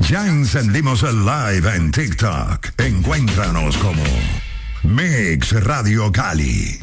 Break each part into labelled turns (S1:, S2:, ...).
S1: Ya encendimos el live en TikTok. Encuéntranos como Mix Radio Cali.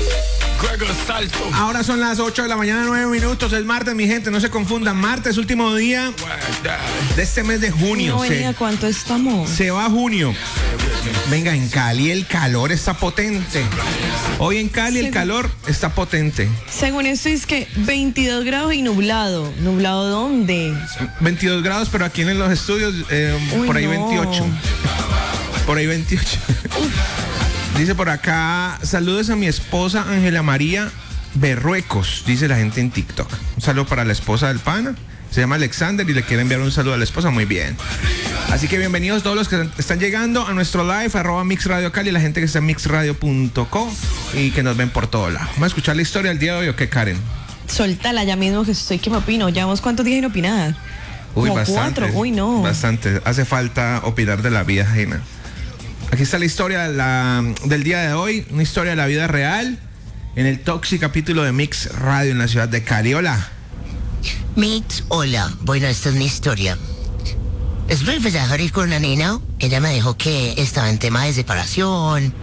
S2: Ahora son las 8 de la mañana, 9 minutos. Es martes, mi gente, no se confundan. Martes, último día de este mes de junio.
S3: No, ¿cuánto estamos?
S2: Se va junio. Venga, en Cali el calor está potente. Hoy en Cali el calor está potente.
S3: Según esto es que 22 grados y nublado. ¿Nublado dónde?
S2: 22 grados, pero aquí en los estudios por ahí no. 28. Por ahí 28. Dice por acá, saludos a mi esposa Ángela María Berruecos, dice la gente en TikTok. Un saludo para la esposa del pana, se llama Alexander y le quiere enviar un saludo a la esposa, muy bien. Así que bienvenidos todos los que están llegando a nuestro live, @Mix Radio Cali, la gente que está en mixradio.co y que nos ven por todo lado. Vamos a escuchar la historia del día de hoy, ¿o qué, Karen?
S3: Suéltala ya mismo que estoy que me opino. ¿Llevamos cuántos días sin opinar?
S2: Uy,
S3: como
S2: bastante.
S3: 4, uy no.
S2: Bastante, hace falta opinar de la vida ajena. Aquí está la historia del día de hoy, una historia de la vida real en el Toxi capítulo de Mix Radio en la ciudad de Cali. Hola.
S4: Mix, hola. Bueno, esta es mi historia. Después empecé a salir con una nena. Ella me dijo que estaba en tema de separación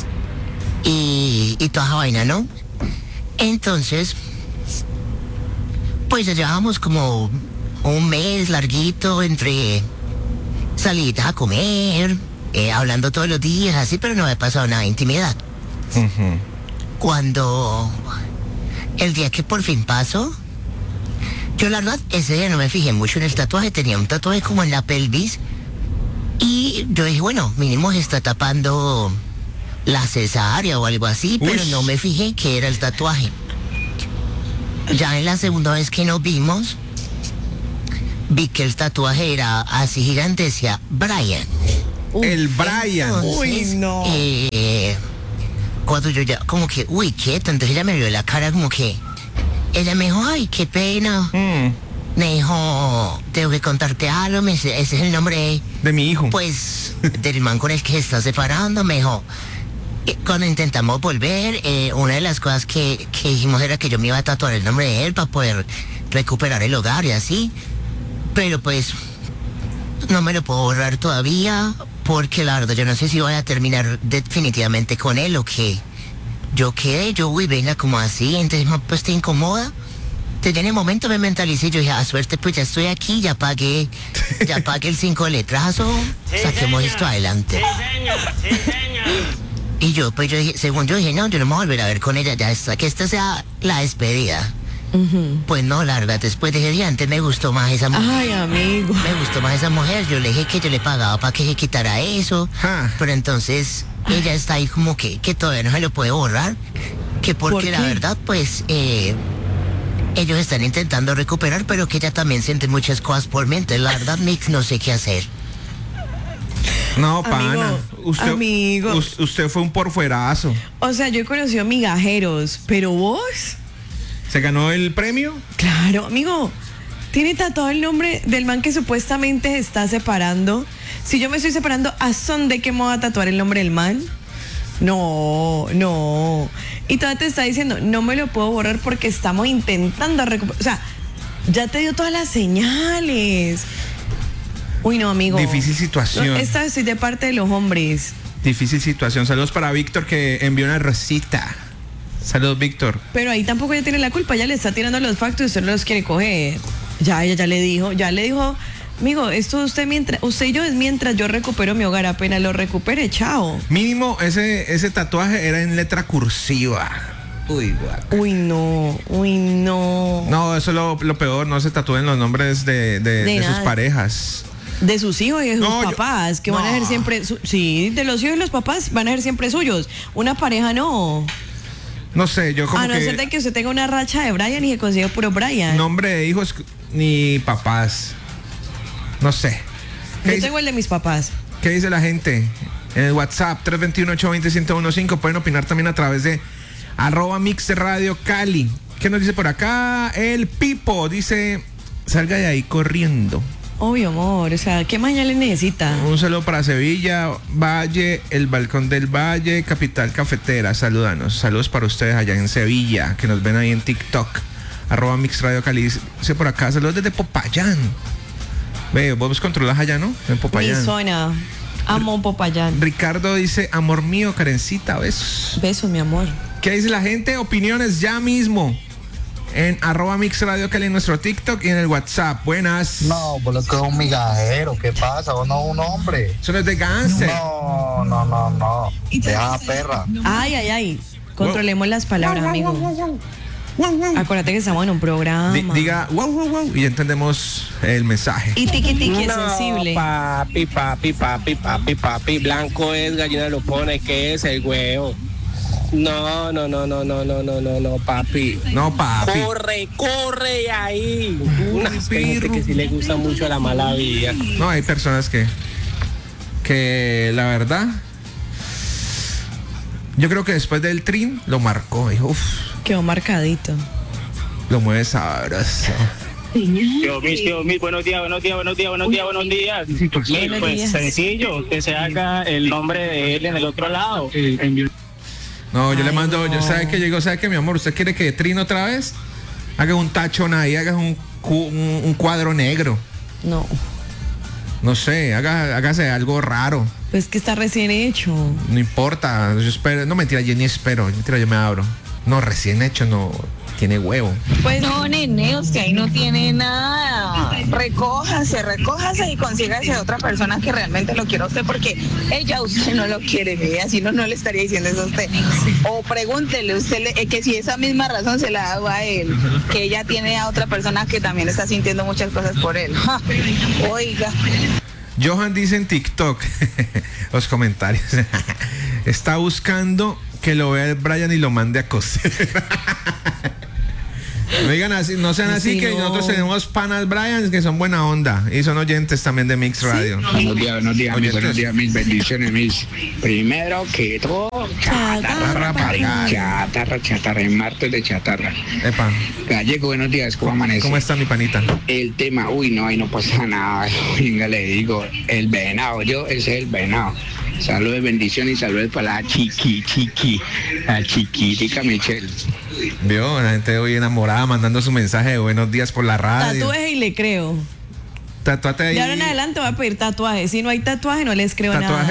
S4: y toda esa vaina, ¿no? Entonces, pues ya llevábamos como un mes larguito entre salidas a comer, hablando todos los días, así, pero no había pasado nada de intimidad. Uh-huh. Cuando el día que por fin pasó, yo la verdad ese día no me fijé mucho en el tatuaje, tenía un tatuaje como en la pelvis y yo dije, bueno, mínimo se está tapando la cesárea o algo así. Uy. Pero no me fijé que era el tatuaje. Ya en la segunda vez que nos vimos, vi que el tatuaje era así gigante, decía Brian.
S2: El Brian.
S4: Entonces,
S3: uy, no.
S4: Cuando yo ya, como que, uy, quieto, entonces ella me vio la cara como que, ella me dijo, ay, qué pena. Me dijo, tengo que contarte algo, ese es el nombre
S2: de mi hijo.
S4: Pues, del man con el que se está separando. Me dijo, cuando intentamos volver, una de las cosas que dijimos era que yo me iba a tatuar el nombre de él para poder recuperar el hogar y así. Pero pues, no me lo puedo borrar todavía, porque la verdad yo no sé si voy a terminar definitivamente con él o qué. Uy, venga, como así, entonces pues te incomoda. Entonces en el momento me mentalicé, yo dije, a suerte, pues ya estoy aquí, ya pagué el 5 de letrazo, sí, saquemos señor. Esto adelante. Sí, señor. Y yo dije, según yo dije, no, yo no me voy a volver a ver con ella, ya hasta que esta sea la despedida. Uh-huh. Pues no, la verdad, después de ese día antes me gustó más esa mujer.
S3: Ay, amigo.
S4: Me gustó más esa mujer, yo le dije que yo le pagaba para que se quitara eso, pero entonces ella está ahí como que todavía no se lo puede borrar, que porque la verdad, pues, ellos están intentando recuperar, pero que ella también siente muchas cosas por mí, entonces la verdad, Mix, no sé qué hacer.
S2: No, pana,
S3: amigo.
S2: Usted fue un porfuerazo.
S3: O sea, yo he conocido migajeros, pero vos...
S2: ¿Se ganó el premio?
S3: Claro, amigo. Tiene tatuado el nombre del man que supuestamente se está separando. Si yo me estoy separando, ¿a son de qué me voy a tatuar el nombre del man? No. Y todavía te está diciendo, no me lo puedo borrar porque estamos intentando recuperar. O sea, ya te dio todas las señales. Uy, no, amigo.
S2: Difícil situación.
S3: No, esta vez estoy de parte de los hombres.
S2: Difícil situación. Saludos para Víctor, que envió una rosita. Saludos, Víctor.
S3: Pero ahí tampoco ella tiene la culpa, ella le está tirando los factos y usted no los quiere coger. Ella ya le dijo, amigo, esto usted y yo es mientras yo recupero mi hogar, apenas lo recupere, chao.
S2: Mínimo ese tatuaje era en letra cursiva. Uy, guaca.
S3: Uy, no.
S2: No, eso es lo peor, no se tatúen los nombres de sus parejas.
S3: De sus hijos y de sus papás, que van a ser siempre... Sí, de los hijos y los papás van a ser siempre suyos. Una pareja no.
S2: No sé, yo como que...
S3: A no ser de que usted tenga una racha de Brian y que consiga puro Brian.
S2: Nombre de hijos ni papás. No sé.
S3: Yo tengo el de mis papás.
S2: ¿Qué dice la gente? En el WhatsApp 321-820-1015. Pueden opinar también a través de @Mix Radio Cali. ¿Qué nos dice por acá? El Pipo dice, salga de ahí corriendo.
S3: Obvio, amor, o sea, ¿qué mañana le necesita?
S2: Un saludo para Sevilla, Valle, el Balcón del Valle, Capital Cafetera, saludanos. Saludos para ustedes allá en Sevilla, que nos ven ahí en TikTok, @Mix Radio Cali. Dice por acá, saludos desde Popayán. Ve, vos controlas allá, ¿no? En
S3: Mi
S2: Popayán.
S3: zona. Amo Popayán.
S2: Ricardo dice, amor mío, Karencita, besos.
S3: Besos, mi amor.
S2: ¿Qué dice la gente? Opiniones ya mismo. En @mixradio Cali en nuestro TikTok y en el WhatsApp. Buenas.
S5: No, vos lo que es un migajero, ¿qué pasa? Vos no un hombre.
S2: Eso no es de Gánster.
S5: No. Deja perra.
S3: Ay. Controlemos las palabras, amigo. Acuérdate que estamos en un programa.
S2: Diga wow y entendemos el mensaje.
S3: Y tiqui es sensible.
S6: Papi, blanco es, gallina lo pone, ¿qué es el huevo? No, papi.
S2: No, papi.
S6: Corre ahí. Es que hay gente que sí le gusta mucho la mala vida.
S2: No, hay personas que la verdad, yo creo que después del trin lo marcó. Dijo, uff,
S3: Quedó marcadito.
S2: lo mueve sabroso.
S6: Tío Mil, buenos días. Pues sencillo, que se haga el nombre de él en el otro lado.
S2: No, yo le
S3: Ay,
S2: mando,
S3: no.
S2: ¿sabe qué llegó? ¿Sabe qué, mi amor? ¿Usted quiere que trine otra vez? Haga un tachón ahí, haga un cuadro negro.
S3: No.
S2: No sé, hágase algo raro.
S3: Pues que está recién hecho.
S2: No importa, yo espero. No, mentira, yo ni espero. Mentira, yo me abro. No, recién hecho no tiene huevo.
S3: Pues
S7: No, nene, usted ahí no tiene nada. Recójase y consígase a otra persona que realmente lo quiera a usted, porque ella a usted no lo quiere, ni así no le estaría diciendo eso a usted. O pregúntele usted que si esa misma razón se la ha dado a él, que ella tiene a otra persona que también está sintiendo muchas cosas por él. Ja, oiga.
S2: Johan dice en TikTok, los comentarios, está buscando que lo vea el Brian y lo mande a coser. No digan así, no sean así,
S3: Sí,
S2: que
S3: no.
S2: nosotros tenemos panas Brian que son buena onda y son oyentes también de Mix Radio.
S8: Buenos días,
S2: Oyentes.
S8: mis bendiciones, mis. Primero que todo, chatarra, en martes de chatarra.
S2: Epa,
S8: Gallego, buenos días, ¿cómo amanece?
S2: ¿cómo está mi panita?
S8: El tema, ahí no pasa nada. Venga, le digo, el venado, ese es el venado. Saludos, bendiciones y saludos para la chiquitica Michelle.
S2: Vio, la gente hoy enamorada mandando su mensaje de buenos días por la radio.
S3: tatúes y le creo.
S2: Tatuate ahí.
S3: De ahora en adelante voy a pedir tatuajes. Si no hay tatuaje, no les creo nada.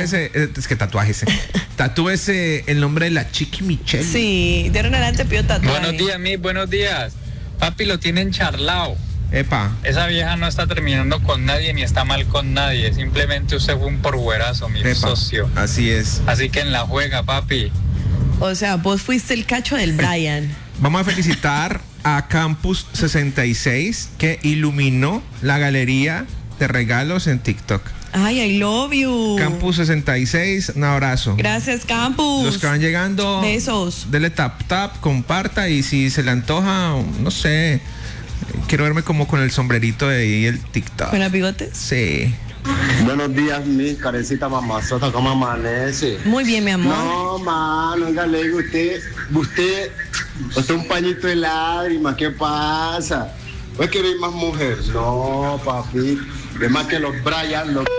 S2: Tatúese el nombre de la Chiqui Michelle.
S3: Sí, de ahora en adelante pido tatuaje.
S9: buenos días. Papi, lo tienen charlao.
S2: Epa.
S9: Esa vieja no está terminando con nadie ni está mal con nadie. Simplemente usted fue un porguerazo, mi
S2: Epa.
S9: socio.
S2: Así es.
S9: Así que en la juega, papi.
S3: O sea, vos fuiste el cacho del Brian.
S2: Vamos a felicitar a Campus 66 que iluminó la galería de regalos en TikTok.
S3: Ay, I love you.
S2: Campus 66, un abrazo.
S3: Gracias, Campus.
S2: Los que van llegando,
S3: Besos.
S2: dele tap, comparta y si se le antoja, no sé, quiero verme como con el sombrerito de ahí el TikTok.
S3: ¿Con los bigotes?
S2: Sí.
S5: Buenos días, mi Karencita mamazota, ¿cómo amanece?
S3: Muy bien, mi amor.
S5: No, mano, oiga, le digo, usted un pañito de lágrimas, ¿qué pasa? ¿No queréis más mujer? No, papi, de más que los Brian, los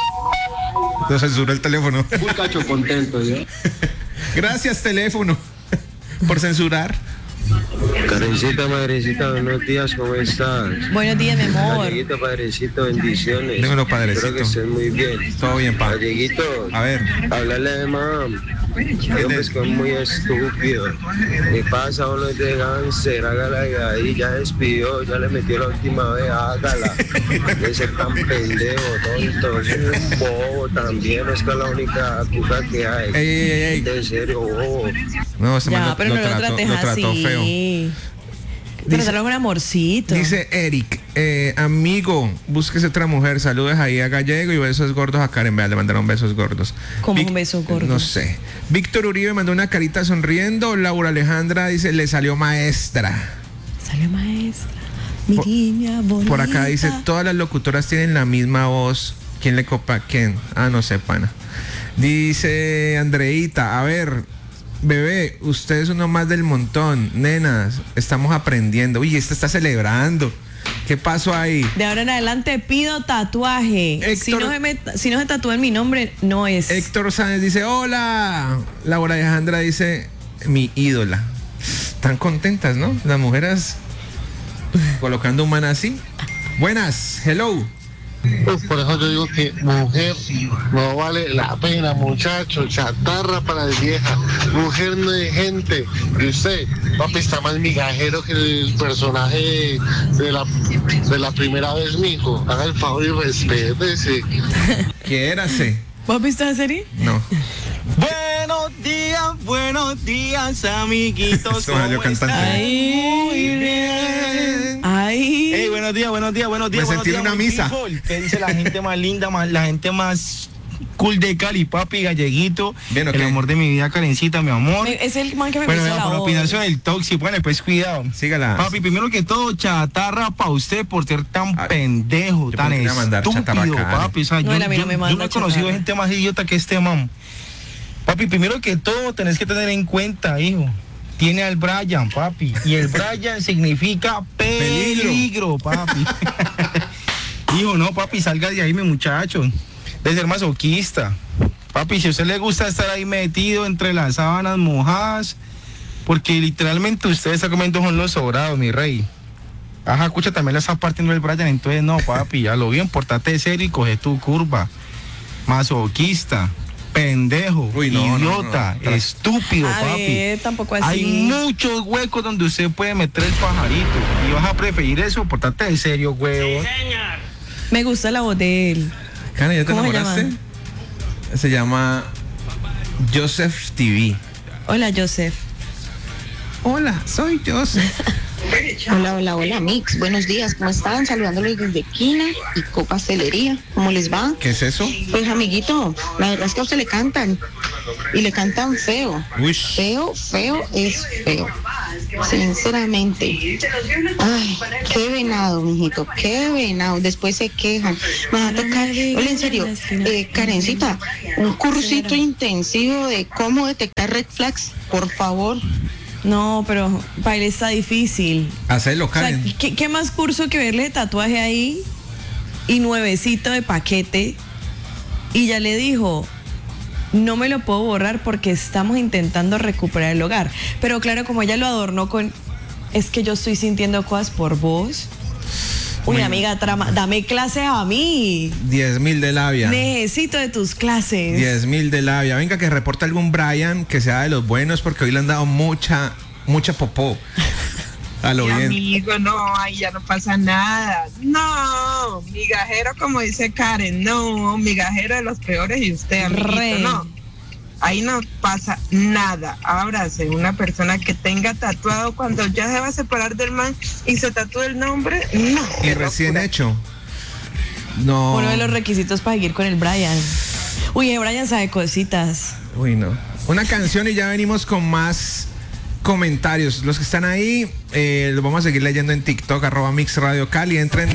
S2: Lo censuró el teléfono.
S5: un cacho contento, ¿ya?
S2: Gracias, teléfono, por censurar.
S10: Karencita, madrecita, buenos días, ¿cómo estás?
S3: Buenos días, mi amor.
S10: Galleguito, padrecito, bendiciones.
S2: Dímelo, padrecito.
S10: Espero que estés muy bien.
S2: Todo bien, pa.
S10: Galleguito,
S2: A ver.
S10: háblale de mam. Qué hombre es que es muy estúpido. ¿Qué pasa? Uno es de gánster, hágala de ahí, ya despidió, ya le metió la última vez, hágala. De ser tan pendejo, tonto, es un bobo también, es que es la única cuca que hay.
S2: Ey.
S10: De serio, bobo.
S2: No, se
S3: Ya, pero no lo trates
S2: lo trató
S3: así.
S2: feo.
S3: Trataron con amorcito.
S2: Dice Eric, amigo, búsquese otra mujer, saludos ahí a Gallego y besos gordos a Karen. Vea, le mandaron besos gordos.
S3: ¿Cómo un beso gordo?
S2: No sé. Víctor Uribe mandó una carita sonriendo. Laura Alejandra dice, le salió maestra.
S3: Salió maestra. Mi niña bonita.
S2: Por acá dice, todas las locutoras tienen la misma voz. ¿Quién le copa a quién? Ah, no sé, pana. Dice Andreita, a ver, bebé, usted es uno más del montón. Nenas, estamos aprendiendo. Uy, este está celebrando. ¿Qué pasó ahí?
S3: De ahora en adelante pido tatuaje.
S2: Héctor-
S3: Si no se tatúa en mi nombre, no es.
S2: Héctor Sáenz dice, hola. Laura Alejandra dice, mi ídola. Están contentas, ¿no? Las mujeres colocando un man así. Buenas, hello.
S11: Por eso yo digo que mujer no vale la pena, muchacho, chatarra para la vieja, mujer no es gente. Y usted, papi, está más migajero que el personaje de la primera vez, mijo. Haga el favor y respétese.
S2: Quiérase.
S3: ¿Vos has visto la serie?
S2: No.
S12: Buenos días, amiguitos.
S2: ¿Cómo están?
S3: Muy bien. Ay.
S12: Hey, buenos días.
S2: Me sentí en una misa.
S12: ¿Qué dice la gente más linda, la gente más cool de Cali, papi, galleguito?
S2: Bien, okay.
S12: El amor de mi vida, Karencita, mi amor.
S3: Es el man que me
S12: bueno,
S3: puso la
S12: por
S3: voz.
S12: opinar sobre el toxic, bueno, pues cuidado.
S2: Sígala.
S12: Papi, primero que todo, chatarra para usted por ser tan pendejo, tan estúpido, papi. O sea,
S3: no,
S12: yo no he conocido gente más idiota que este man. Papi, primero que todo, tenés que tener en cuenta, hijo. Tiene al Brian, papi. Y el Brian significa peligro, papi. Hijo, no, papi, salga de ahí, mi muchacho. De ser masoquista. Papi, si a usted le gusta estar ahí metido entre las sábanas mojadas, porque literalmente usted está comiendo con los sobrados, mi rey. Ajá, escucha, también la está partiendo el Brian, entonces no, papi, ya lo bien, portate serio y coge tu curva. Masoquista. Pendejo, idiota, estúpido, papi.
S3: Tampoco así.
S12: Hay muchos huecos donde usted puede meter el pajarito y vas a preferir eso, portate de serio, huevo.
S3: Sí, señor. Me gusta la voz de él.
S2: Cana, ¿ya te
S3: ¿Cómo
S2: enamoraste? Se llama Joseph TV.
S3: Hola, Joseph.
S2: Hola, soy Joseph.
S13: Hola, Mix. Buenos días, ¿cómo están? Saludándolos desde Quina y Copastelería. ¿Cómo les va?
S2: ¿Qué es eso?
S13: Pues, amiguito, la verdad es que a usted le cantan. Y le cantan feo.
S2: Uish.
S13: Feo es feo. Sinceramente. Ay, qué venado, mijito. Qué venado. Después se quejan. Me va a tocar. Hola, en serio. Karencita, un cursito intensivo de cómo detectar red flags, por favor.
S3: No, pero para él está difícil.
S2: Hacerlo, Karen.
S3: O sea, ¿qué más curso que verle tatuaje ahí y nuevecito de paquete? Y ya le dijo, no me lo puedo borrar porque estamos intentando recuperar el hogar. Pero claro, como ella lo adornó con, es que yo estoy sintiendo cosas por vos. Uy, amiga, dame clases a mí.
S2: 10,000 de labia.
S3: Necesito de tus clases.
S2: 10,000 de labia. Venga, que reporte algún Brian que sea de los buenos, porque hoy le han dado mucha popó. A lo bien.
S7: Amigo, no, ahí ya no pasa nada. No, migajero, como dice Karen, no, migajero de los peores y usted, amiguito, no. Ahí no pasa nada. Ábrase una persona que tenga tatuado cuando ya se va a separar del man y se tatúe el nombre, no.
S2: Y recién locura. Hecho. No.
S3: Uno de los requisitos para seguir con el Brian. Uy, el Brian sabe cositas.
S2: Uy, no. Una canción y ya venimos con más comentarios. Los que están ahí, los vamos a seguir leyendo en TikTok, @MixRadioCali. Entren